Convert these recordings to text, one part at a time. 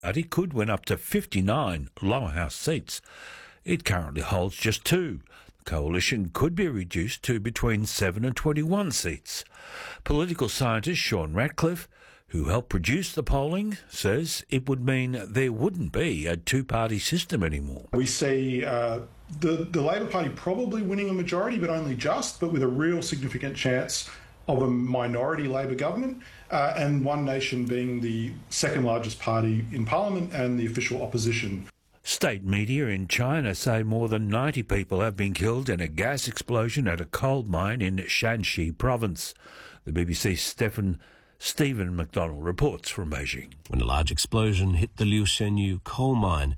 Party could win up to 59 lower house seats. It currently holds just 2. The coalition could be reduced to between 7 and 21 seats. Political scientist Sean Ratcliffe, who helped produce the polling, says it would mean there wouldn't be a two-party system anymore. We see the Labor Party probably winning a majority, but only just, but with a real significant chance of a minority Labor government, and One Nation being the second largest party in Parliament and the official opposition. State media in China say more than 90 people have been killed in a gas explosion at a coal mine in Shanxi province. The BBC's Stephen McDonald reports from Beijing. When a large explosion hit the Liu Shenyu coal mine,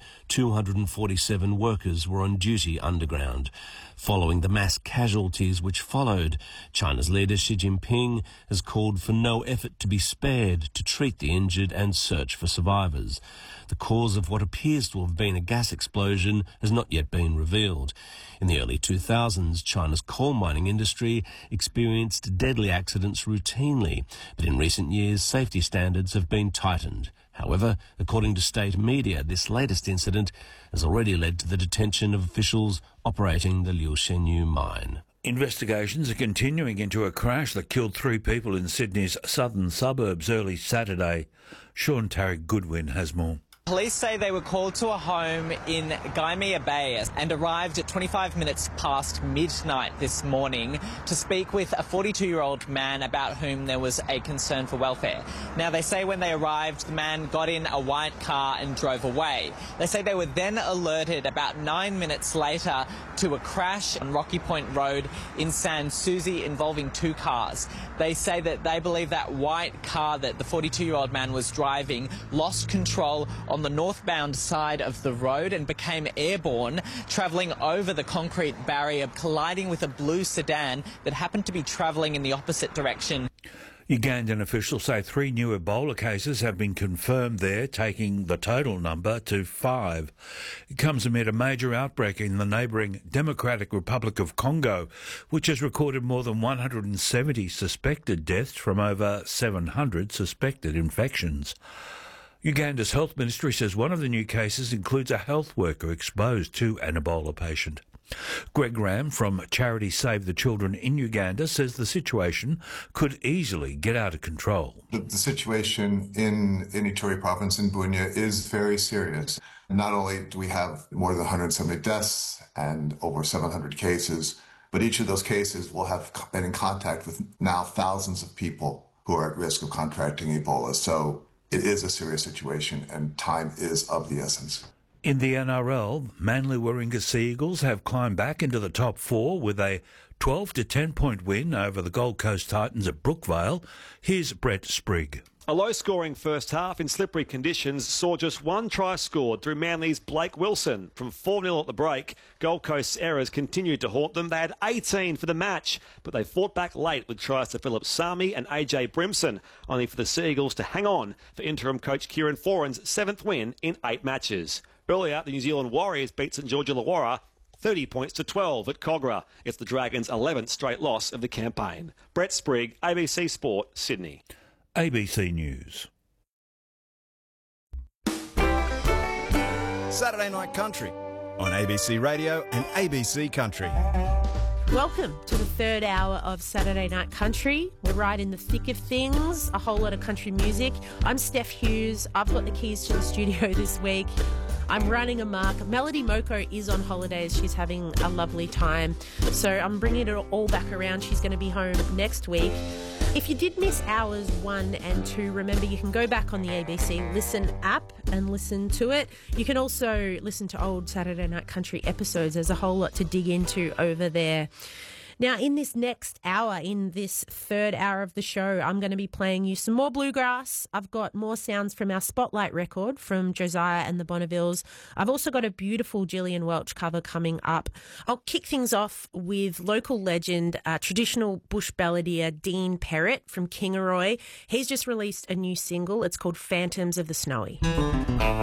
247 workers were on duty underground. Following the mass casualties which followed, China's leader Xi Jinping has called for no effort to be spared to treat the injured and search for survivors. The cause of what appears to have been a gas explosion has not yet been revealed. In the early 2000s, China's coal mining industry experienced deadly accidents routinely, but in recent years, safety standards have been tightened. However, according to state media, this latest incident has already led to the detention of officials operating the Liu Shenyu mine. Investigations are continuing into a crash that killed 3 people in Sydney's southern suburbs early Saturday. Sean Tarek Goodwin has more. Police say they were called to a home in Gaimea Bay and arrived at 25 minutes past midnight this morning to speak with a 42-year-old man about whom there was a concern for welfare. Now, they say when they arrived, the man got in a white car and drove away. They say they were then alerted about 9 minutes later to a crash on Rocky Point Road in Sans Souci involving 2 cars. They say that they believe that white car that the 42-year-old man was driving lost control on the northbound side of the road and became airborne, travelling over the concrete barrier, colliding with a blue sedan that happened to be travelling in the opposite direction. Ugandan officials say 3 new Ebola cases have been confirmed there, taking the total number to 5. It comes amid a major outbreak in the neighbouring Democratic Republic of Congo, which has recorded more than 170 suspected deaths from over 700 suspected infections. Uganda's health ministry says one of the new cases includes a health worker exposed to an Ebola patient. Greg Graham from charity Save the Children in Uganda says the situation could easily get out of control. The situation in Ituri province in Bunia is very serious. Not only do we have more than 170 deaths and over 700 cases, but each of those cases will have been in contact with now thousands of people who are at risk of contracting Ebola. So it is a serious situation, and time is of the essence. In the NRL, Manly Warringah Sea Eagles have climbed back into the top 4 with a 12 to 10 point win over the Gold Coast Titans at Brookvale. Here's Brett Sprigg. A low-scoring first half in slippery conditions saw just 1 try scored through Manly's Blake Wilson. From 4-0 at the break, Gold Coast's errors continued to haunt them. They had 18 for the match, but they fought back late with tries to Philip Sami and AJ Brimson, only for the Sea Eagles to hang on for interim coach Kieran Foran's 7th win in 8 matches. Earlier, the New Zealand Warriors beat St George Illawarra 30 points to 12 at Cogra. It's the Dragons' 11th straight loss of the campaign. Brett Sprigg, ABC Sport, Sydney. ABC News. Saturday Night Country on ABC Radio and ABC Country. Welcome to the 3rd hour of Saturday Night Country. We're right in the thick of things, a whole lot of country music. I'm Steph Hughes. I've got the keys to the studio this week. I'm running amok. Melody Moko is on holidays. She's having a lovely time. So I'm bringing it all back around. She's going to be home next week. If you did miss hours 1 and 2, remember you can go back on the ABC Listen app and listen to it. You can also listen to old Saturday Night Country episodes. There's a whole lot to dig into over there. Now, in this next hour, in this 3rd hour of the show, I'm going to be playing you some more bluegrass. I've got more sounds from our Spotlight record from Josiah and the Bonnevilles. I've also got a beautiful Gillian Welch cover coming up. I'll kick things off with local legend, traditional bush balladeer Dean Perrett from Kingaroy. He's just released a new single. It's called Phantoms of the Snowy.